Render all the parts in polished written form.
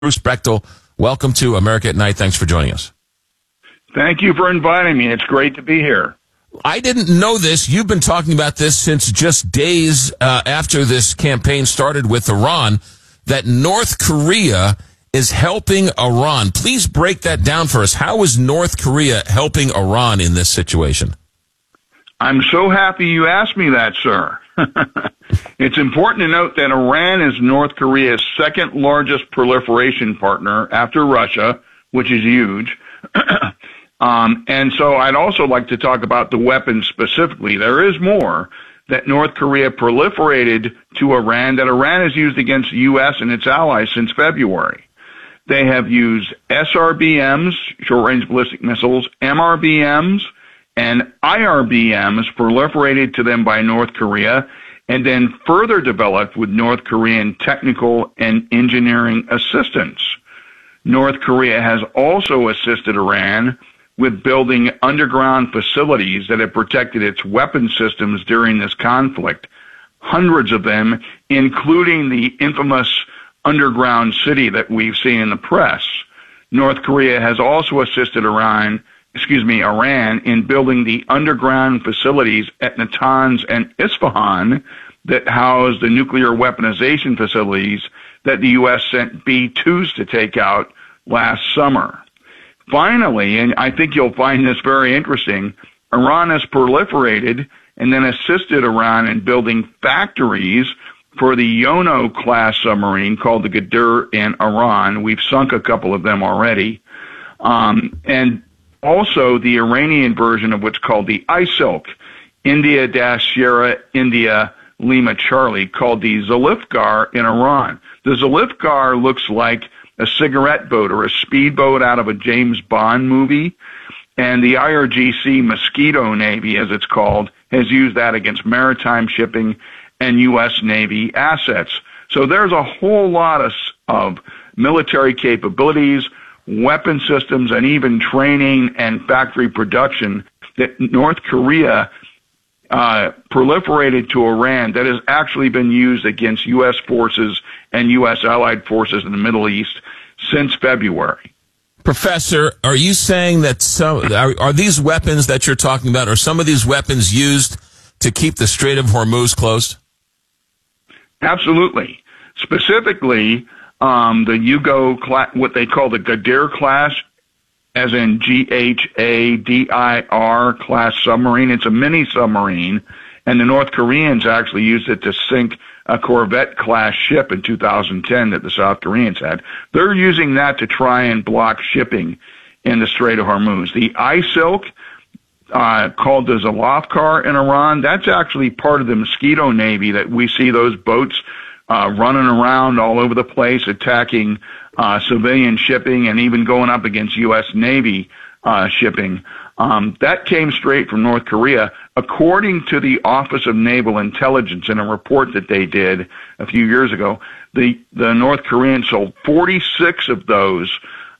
Bruce Bechtel, welcome to America at Night. Thanks for joining us. Thank you for inviting me. It's great to be here. I didn't know this. You've been talking about this since just days after this campaign started with Iran, that North Korea is helping Iran. Please break that down for us. How is North Korea helping Iran in this situation? I'm so happy you asked me that, sir. It's important to note that Iran is North Korea's second largest proliferation partner after Russia, which is huge. And so I'd also like to talk about the weapons specifically. There is more that North Korea proliferated to Iran that Iran has used against the U.S. and its allies since February. They have used SRBMs, short-range ballistic missiles, MRBMs, and IRBMs proliferated to them by North Korea, and then further developed with North Korean technical and engineering assistance. North Korea has also assisted Iran with building underground facilities that have protected its weapon systems during this conflict, hundreds of them, including the infamous underground city that we've seen in the press. North Korea has also assisted Iran in building the underground facilities at Natanz and Isfahan that house the nuclear weaponization facilities that the U.S. sent B-2s to take out last summer. Finally, and I think you'll find this very interesting, Iran has proliferated and then assisted Iran in building factories for the Yono-class submarine called the Ghadir in Iran. We've sunk a couple of them already. And also the Iranian version of what's called the ISILK, India-Sierra India Lima Charlie, called the Zulfikar in Iran. The Zulfikar looks like a cigarette boat or a speedboat out of a James Bond movie, and the IRGC Mosquito Navy, as it's called, has used that against maritime shipping and U.S. Navy assets. So there's a whole lot of military capabilities, weapon systems, and even training and factory production that North Korea proliferated to Iran that has actually been used against U.S. forces and U.S. allied forces in the Middle East since February. Professor, are you saying that are these weapons that you're talking about, are some of these weapons used to keep the Strait of Hormuz closed? Absolutely. Specifically, the Yugo class, what they call the Ghadir class, as in Ghadir class submarine. It's a mini submarine, and the North Koreans actually used it to sink a Corvette class ship in 2010 that the South Koreans had. They're using that to try and block shipping in the Strait of Hormuz. The ISILK, called the Zulfikar in Iran, that's actually part of the Mosquito Navy that we see those boats running around all over the place, attacking civilian shipping and even going up against U.S. Navy shipping. That came straight from North Korea. According to the Office of Naval Intelligence in a report that they did a few years ago, the North Koreans sold 46 of those,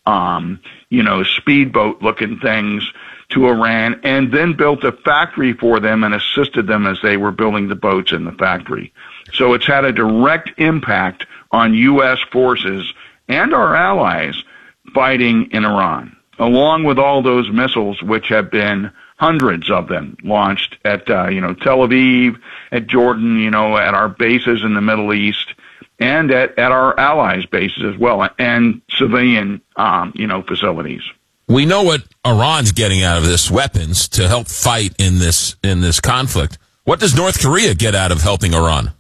speedboat-looking things to Iran, and then built a factory for them and assisted them as they were building the boats in the factory. So it's had a direct impact on U.S. forces and our allies fighting in Iran, along with all those missiles, which have been hundreds of them launched at, Tel Aviv, at Jordan, at our bases in the Middle East, and at our allies' bases as well, and civilian, facilities. We know what Iran's getting out of this, weapons to help fight in this conflict. What does North Korea get out of helping Iran?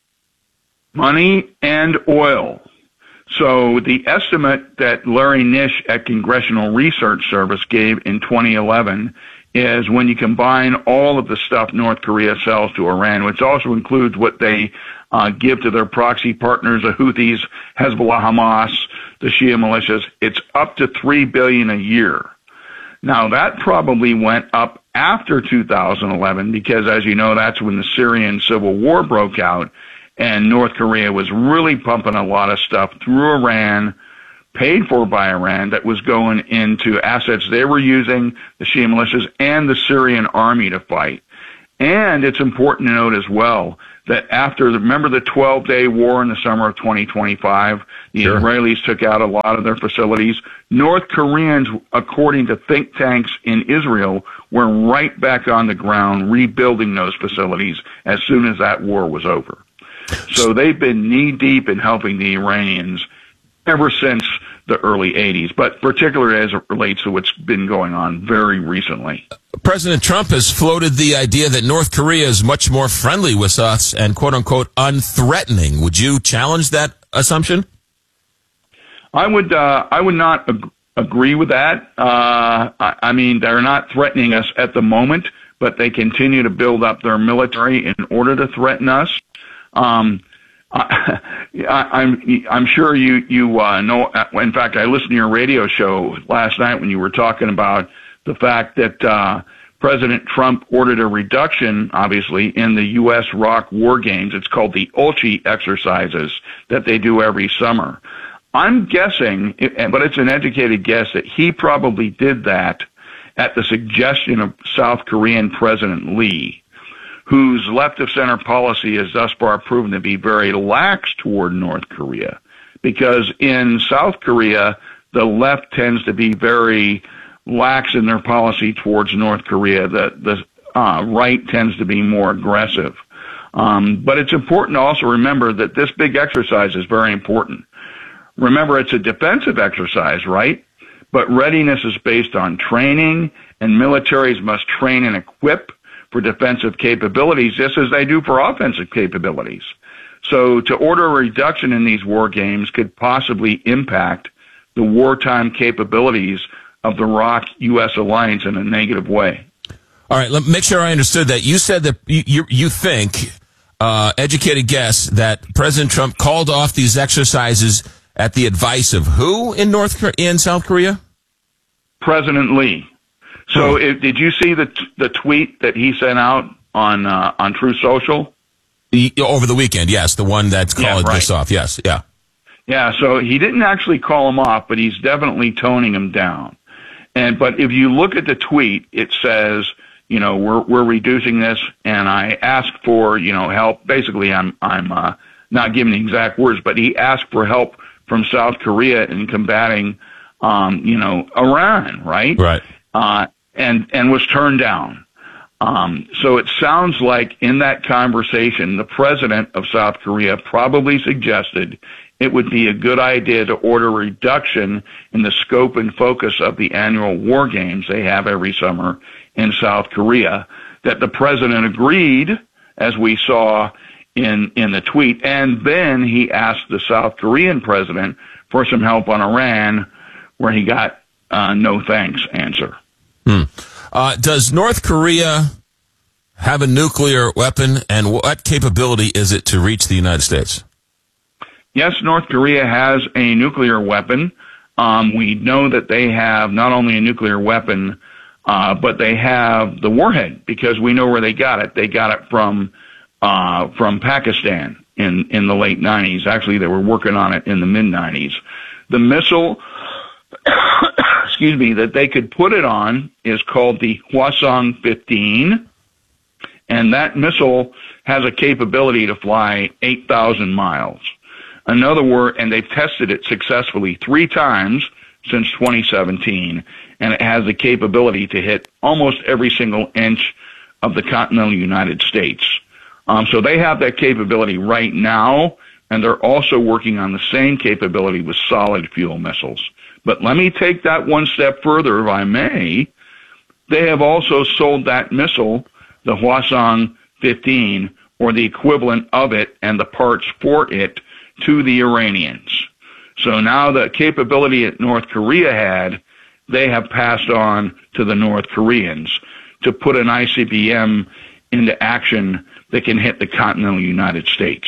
Money and oil. So the estimate that Larry Nish at Congressional Research Service gave in 2011 is when you combine all of the stuff North Korea sells to Iran, which also includes what they give to their proxy partners, the Houthis, Hezbollah, Hamas, the Shia militias, it's up to $3 billion a year. Now, that probably went up after 2011 because, as you know, that's when the Syrian civil war broke out, and North Korea was really pumping a lot of stuff through Iran, paid for by Iran, that was going into assets they were using, the Shia militias, and the Syrian army to fight. And it's important to note as well that remember the 12-day war in the summer of 2025? The Sure. Israelis took out a lot of their facilities. North Koreans, according to think tanks in Israel, were right back on the ground rebuilding those facilities as soon as that war was over. So they've been knee-deep in helping the Iranians ever since the early 80s, but particularly as it relates to what's been going on very recently. President Trump has floated the idea that North Korea is much more friendly with us and quote-unquote unthreatening. Would you challenge that assumption? I would not agree with that. I mean, they're not threatening us at the moment, but they continue to build up their military in order to threaten us. I'm sure you know. In fact, I listened to your radio show last night when you were talking about the fact that President Trump ordered a reduction, obviously, in the U.S. ROK war games. It's called the Ulchi exercises that they do every summer. I'm guessing, but it's an educated guess, that he probably did that at the suggestion of South Korean President Lee, whose left-of-center policy has thus far proven to be very lax toward North Korea. Because in South Korea, the left tends to be very lax in their policy towards North Korea. The right tends to be more aggressive. But it's important to also remember that this big exercise is very important. Remember, it's a defensive exercise, right? But readiness is based on training, and militaries must train and equip for defensive capabilities just as they do for offensive capabilities. So to order a reduction in these war games could possibly impact the wartime capabilities of the ROK U.S. alliance in a negative way. All right, let me make sure I understood that. You said that you think, educated guess, that President Trump called off these exercises at the advice of who in South Korea? President Lee. So did you see the tweet that he sent out on Truth Social? Over the weekend, yes, the one that's called this off, yes, yeah. Yeah, so he didn't actually call him off, but he's definitely toning him down. But if you look at the tweet, it says, we're reducing this, and I asked for, help. Basically, I'm not giving the exact words, but he asked for help from South Korea in combating, Iran, right? Right. And was turned down. So it sounds like in that conversation, the president of South Korea probably suggested it would be a good idea to order a reduction in the scope and focus of the annual war games they have every summer in South Korea. That the president agreed, as we saw in the tweet, and then he asked the South Korean president for some help on Iran, where he got no thanks answer. Does North Korea have a nuclear weapon, and what capability is it to reach the United States? Yes, North Korea has a nuclear weapon. We know that they have not only a nuclear weapon, but they have the warhead, because we know where they got it. They got it from Pakistan in the late 90s. Actually, they were working on it in the mid-90s. The missile that they could put it on is called the Hwasong-15, and that missile has a capability to fly 8,000 miles. In other words, and they've tested it successfully 3 times since 2017, and it has the capability to hit almost every single inch of the continental United States. So they have that capability right now, and they're also working on the same capability with solid fuel missiles. But let me take that one step further, if I may. They have also sold that missile, the Hwasong-15, or the equivalent of it and the parts for it, to the Iranians. So now the capability that North Korea had, they have passed on to the North Koreans to put an ICBM into action that can hit the continental United States.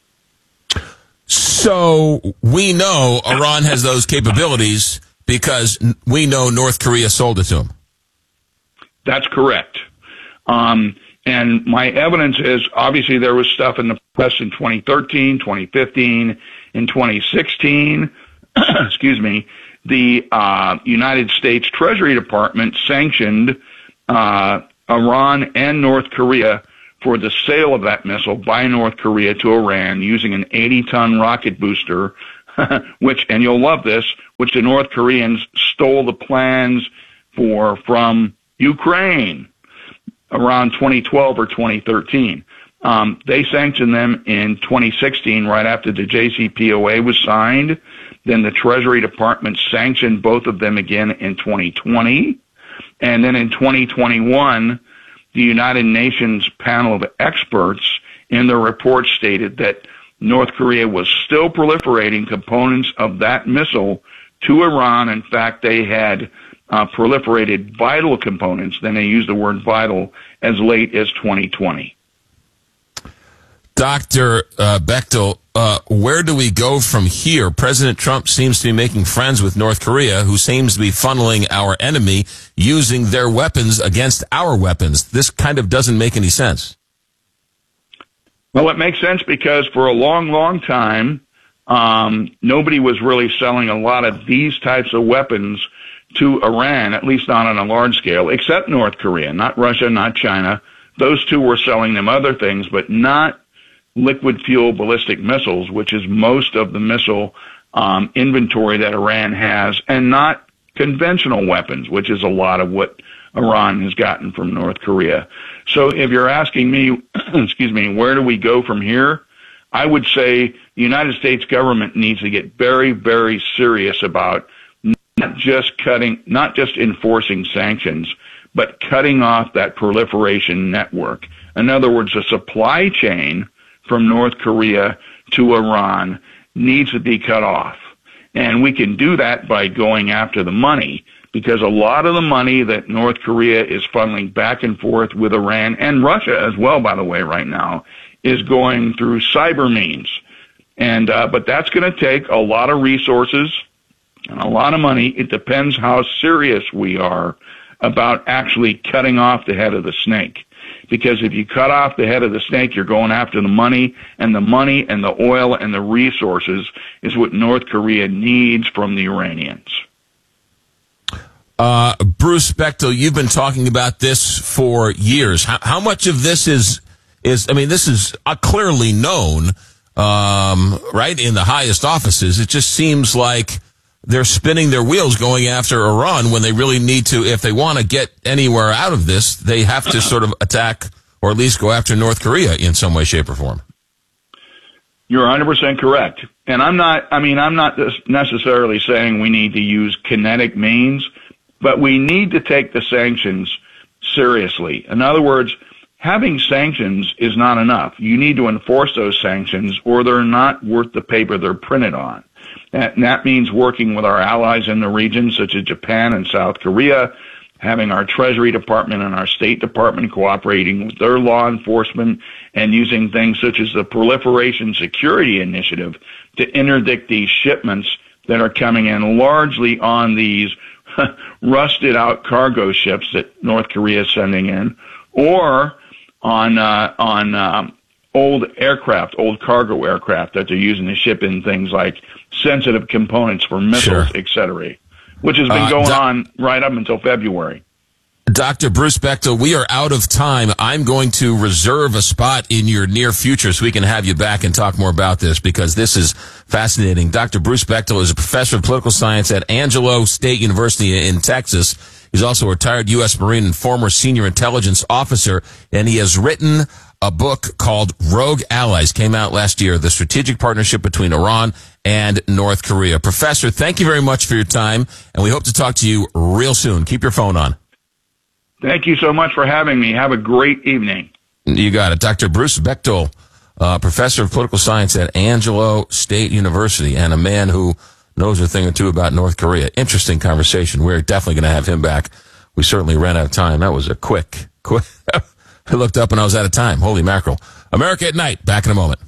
So we know Iran has those capabilities because we know North Korea sold it to them. That's correct. And my evidence is, obviously, there was stuff in the press in 2013, 2015, in 2016. Excuse me. The United States Treasury Department sanctioned Iran and North Korea for the sale of that missile by North Korea to Iran using an 80-ton rocket booster, and you'll love this, which the North Koreans stole the plans for from Ukraine around 2012 or 2013. They sanctioned them in 2016, right after the JCPOA was signed. Then the Treasury Department sanctioned both of them again in 2020. And then in 2021, the United Nations panel of experts in their report stated that North Korea was still proliferating components of that missile to Iran. In fact, they had proliferated vital components, then they used the word vital, as late as 2020. Dr. Bechtel, where do we go from here? President Trump seems to be making friends with North Korea, who seems to be funneling our enemy using their weapons against our weapons. This kind of doesn't make any sense. Well, it makes sense because for a long, long time, nobody was really selling a lot of these types of weapons to Iran, at least not on a large scale, except North Korea, not Russia, not China. Those two were selling them other things, but not liquid fuel ballistic missiles, which is most of the missile inventory that Iran has, and not conventional weapons, which is a lot of what Iran has gotten from North Korea. So if you're asking me, excuse me, where do we go from here? I would say the United States government needs to get very, very serious about not just enforcing sanctions, but cutting off that proliferation network. In other words, the supply chain from North Korea to Iran needs to be cut off. And we can do that by going after the money, because a lot of the money that North Korea is funneling back and forth with Iran, and Russia as well, by the way, right now, is going through cyber means. And but that's going to take a lot of resources and a lot of money. It depends how serious we are about actually cutting off the head of the snake. Because if you cut off the head of the snake, you're going after the money and the oil and the resources is what North Korea needs from the Iranians. Bruce Bechtel, you've been talking about this for years. How much of this is I mean, this is clearly known, right, in the highest offices. It just seems like they're spinning their wheels going after Iran when they really need to. If they want to get anywhere out of this, they have to sort of attack or at least go after North Korea in some way, shape, or form. You're 100% correct. And I'm not necessarily saying we need to use kinetic means, but we need to take the sanctions seriously. In other words, having sanctions is not enough. You need to enforce those sanctions or they're not worth the paper they're printed on. And that means working with our allies in the region, such as Japan and South Korea, having our Treasury Department and our State Department cooperating with their law enforcement, and using things such as the Proliferation Security Initiative to interdict these shipments that are coming in largely on these rusted out cargo ships that North Korea is sending in, or on old aircraft, old cargo aircraft that they're using to ship in things like sensitive components for missiles, et cetera, which has been going on right up until February. Dr. Bruce Bechtel, we are out of time. I'm going to reserve a spot in your near future so we can have you back and talk more about this, because this is fascinating. Dr. Bruce Bechtel is a professor of political science at Angelo State University in Texas. He's also a retired U.S. Marine and former senior intelligence officer, and he has written a book called Rogue Allies, came out last year, the strategic partnership between Iran and North Korea. Professor, thank you very much for your time, and we hope to talk to you real soon. Keep your phone on. Thank you so much for having me. Have a great evening. You got it. Dr. Bruce Bechtel, professor of political science at Angelo State University, and a man who knows a thing or two about North Korea. Interesting conversation. We're definitely going to have him back. We certainly ran out of time. That was a quick. I looked up and I was out of time. Holy mackerel. America at Night. Back in a moment.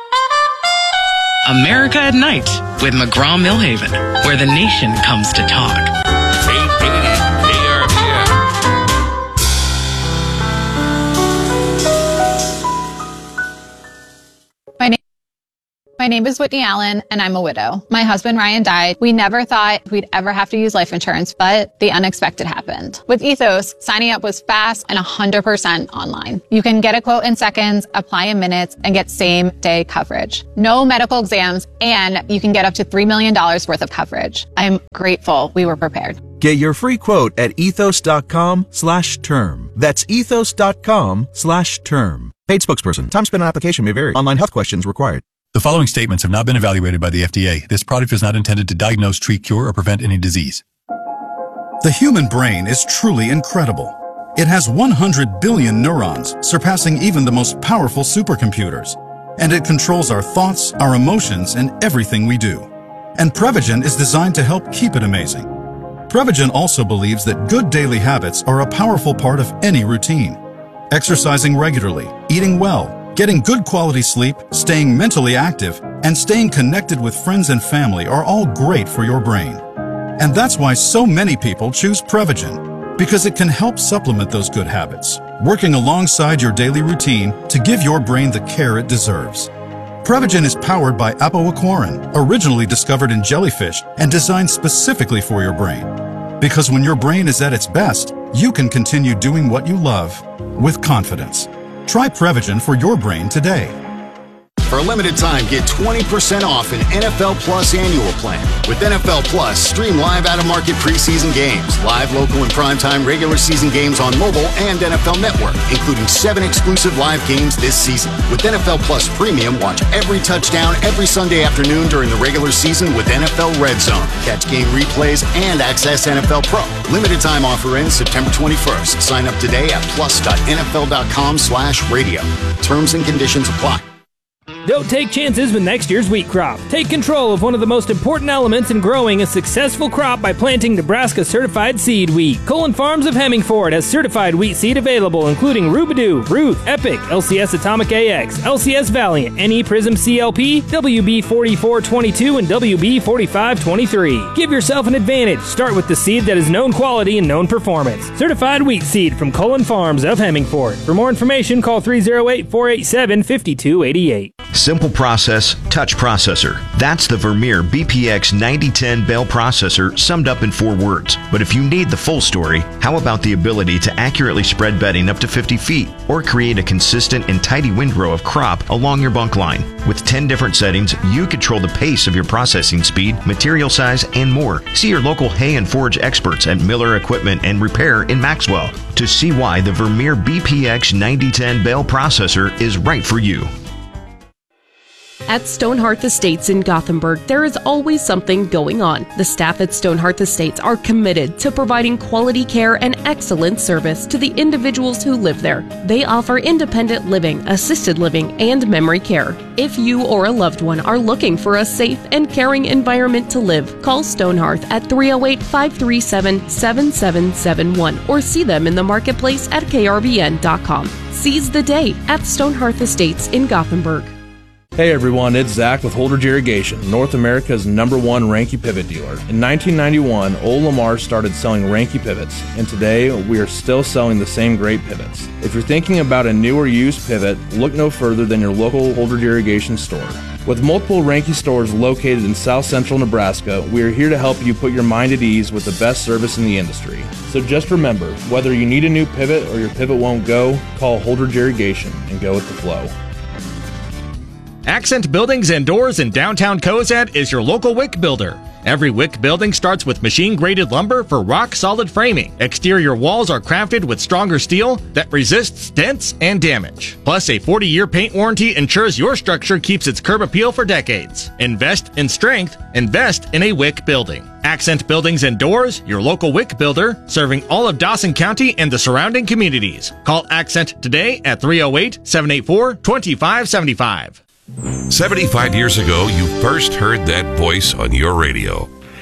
America at Night with McGraw-Milhaven, where the nation comes to talk. name is Whitney Allen, and I'm a widow. My husband, Ryan, died. We never thought we'd ever have to use life insurance, but the unexpected happened. With Ethos, signing up was fast and 100% online. You can get a quote in seconds, apply in minutes, and get same-day coverage. No medical exams, and you can get up to $3 million worth of coverage. I'm grateful we were prepared. Get your free quote at ethos.com/term. That's ethos.com/term. Paid spokesperson. Time spent on application may vary. Online health questions required. The following statements have not been evaluated by the FDA. This product is not intended to diagnose, treat, cure, or prevent any disease. The human brain is truly incredible. It has 100 billion neurons, surpassing even the most powerful supercomputers. And it controls our thoughts, our emotions, and everything we do. And Prevagen is designed to help keep it amazing. Prevagen also believes that good daily habits are a powerful part of any routine. Exercising regularly, eating well, getting good quality sleep, staying mentally active, and staying connected with friends and family are all great for your brain. And that's why so many people choose Prevagen, because it can help supplement those good habits, working alongside your daily routine to give your brain the care it deserves. Prevagen is powered by apoaquarin, originally discovered in jellyfish and designed specifically for your brain. Because when your brain is at its best, you can continue doing what you love with confidence. Try Prevagen for your brain today. For a limited time, get 20% off an NFL Plus annual plan. With NFL Plus, stream live out-of-market preseason games, live local and primetime regular season games on mobile and NFL Network, including 7 exclusive live games this season. With NFL Plus Premium, watch every touchdown every Sunday afternoon during the regular season with NFL Red Zone. Catch game replays and access NFL Pro. Limited time offer ends September 21st. Sign up today at plus.nfl.com/radio. Terms and conditions apply. Don't take chances with next year's wheat crop. Take control of one of the most important elements in growing a successful crop by planting Nebraska certified seed wheat. Cullen Farms of Hemmingford has certified wheat seed available, including Rubidoo, Ruth, Epic, LCS Atomic AX, LCS Valiant, NE Prism CLP, WB 4422, and WB 4523. Give yourself an advantage. Start with the seed that is known quality and known performance. Certified wheat seed from Cullen Farms of Hemmingford. For more information, call 308-487-5288. Simple process, touch processor. That's the Vermeer BPX 9010 bale processor summed up in 4 words. But if you need the full story, how about the ability to accurately spread bedding up to 50 feet or create a consistent and tidy windrow of crop along your bunk line? With 10 different settings, you control the pace of your processing speed, material size, and more. See your local hay and forage experts at Miller Equipment and Repair in Maxwell to see why the Vermeer BPX 9010 bale processor is right for you. At Stonehearth Estates in Gothenburg, there is always something going on. The staff at Stonehearth Estates are committed to providing quality care and excellent service to the individuals who live there. They offer independent living, assisted living, and memory care. If you or a loved one are looking for a safe and caring environment to live, call Stonehearth at 308-537-7771 or see them in the marketplace at krvn.com. Seize the day at Stonehearth Estates in Gothenburg. Hey everyone, it's Zach with Holdridge Irrigation, North America's #1 Ranke pivot dealer. In 1991, Old Lamar started selling Ranke pivots, and today we are still selling the same great pivots. If you're thinking about a new or used pivot, look no further than your local Holdridge Irrigation store. With multiple Ranke stores located in South Central Nebraska, we are here to help you put your mind at ease with the best service in the industry. So just remember, whether you need a new pivot or your pivot won't go, call Holdridge Irrigation and go with the flow. Accent Buildings and Doors in downtown Cozad is your local WIC builder. Every WIC building starts with machine-graded lumber for rock-solid framing. Exterior walls are crafted with stronger steel that resists dents and damage. Plus, a 40-year paint warranty ensures your structure keeps its curb appeal for decades. Invest in strength. Invest in a WIC building. Accent Buildings and Doors, your local WIC builder, serving all of Dawson County and the surrounding communities. Call Accent today at 308-784-2575. 75 years ago, you first heard that voice on your radio.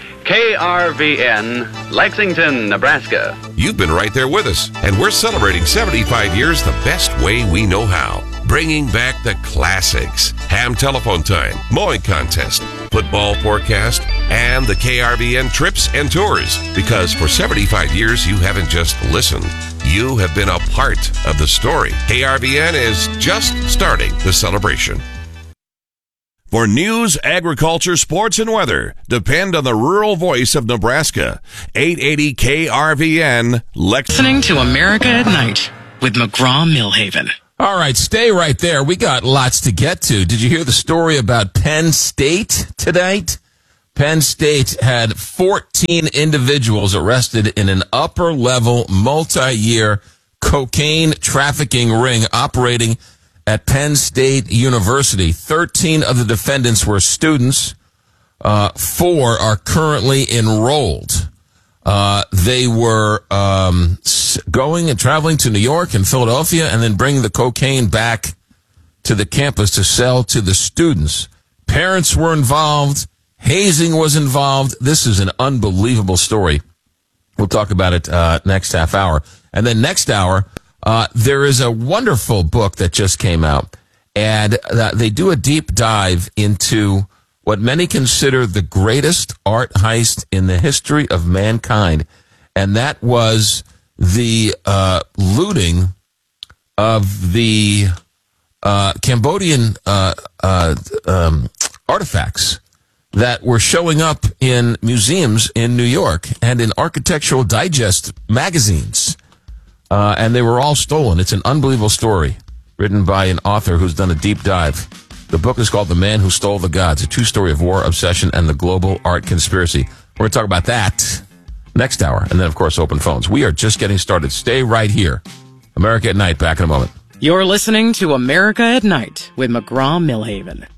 KRVN, Lexington, Nebraska. You've been right there with us, and we're celebrating 75 years the best way we know how. Bringing back the classics. Ham telephone time, mowing contest, football forecast, and the KRVN trips and tours. Because for 75 years, you haven't just listened. You have been a part of the story. KRVN is just starting the celebration. For news, agriculture, sports, and weather, depend on the rural voice of Nebraska. 880 KRVN, Listening to America at Night with McGraw-Millhaven. All right, stay right there. We got lots to get to. Did you hear the story about Penn State tonight? Penn State had 14 individuals arrested in an upper-level, multi-year cocaine trafficking ring operating at Penn State University. 13 of the defendants were students. 4 are currently enrolled. They were going and traveling to New York and Philadelphia and then bringing the cocaine back to the campus to sell to the students. Parents were involved. Hazing was involved. This is an unbelievable story. We'll talk about it next half hour. And then next hour, there is a wonderful book that just came out, and they do a deep dive into what many consider the greatest art heist in the history of mankind, and that was the looting of the Cambodian artifacts that were showing up in museums in New York and in Architectural Digest magazines. And they were all stolen. It's an unbelievable story written by an author who's done a deep dive. The book is called The Man Who Stole the Gods, a true story of war, obsession, and the global art conspiracy. We're going to talk about that next hour. And then, of course, open phones. We are just getting started. Stay right here. America at Night, back in a moment. You're listening to America at Night with McGraw-Millhaven.